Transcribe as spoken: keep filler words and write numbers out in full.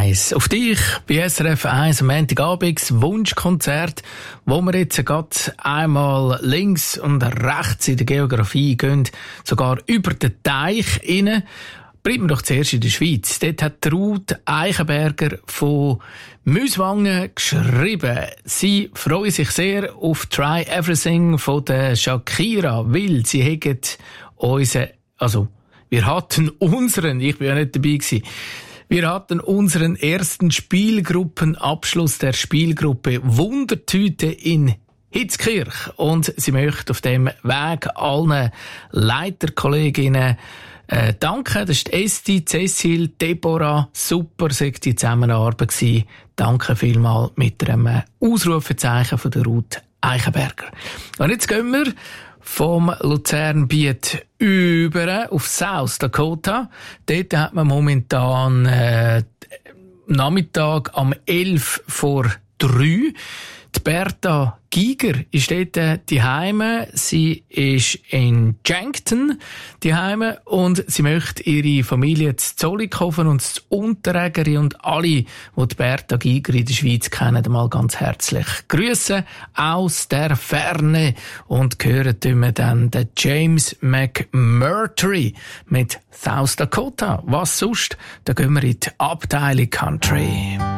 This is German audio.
eins auf dich bei S R F eins am Montagabend, das Wunschkonzert, wo wir jetzt gerade einmal links und rechts in der Geografie gehen, sogar über den Teich rein. Bleiben wir doch zuerst in der Schweiz. Dort hat Ruth Eichenberger von Müswangen geschrieben. Sie freuen sich sehr auf Try Everything von der Shakira, weil sie haben unseren, also wir hatten unseren, ich bin ja nicht dabei gewesen, wir hatten unseren ersten Spielgruppenabschluss der Spielgruppe Wundertüte in Hitzkirch. Und sie möchte auf dem Weg allen Leiterkolleginnen Äh, danke, das ist die Esti, Cecil, Deborah, super, sagt die Zusammenarbeit gewesen. Danke vielmals mit einem Ausrufezeichen von der Ruth Eichenberger. Und jetzt gehen wir vom Luzernbiet über auf South Dakota. Dort hat man momentan äh, Nachmittag am elf vor drei. Die Bertha Giger ist dort die Heime. Sie ist in Yankton die Heime und sie möchte ihre Familie zu Zollikofen und zu Unterägeri und alle, die die Bertha Giger in der Schweiz kennen, einmal ganz herzlich grüßen aus der Ferne und hören wir dann den James McMurtry mit South Dakota. Was sonst? Da gehen wir in die Abteilung Country.